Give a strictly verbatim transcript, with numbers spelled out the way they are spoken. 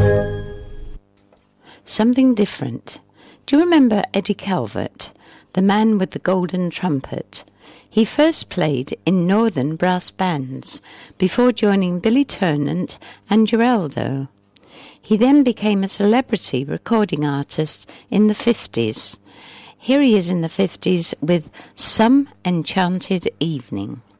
Something different. Do you remember Eddie Calvert, the man with the golden trumpet? He first played in northern brass bands before joining Billy Ternant and Geraldo. He then became a celebrity recording artist in the fifties. Here he is in the fifties with Some Enchanted Evening.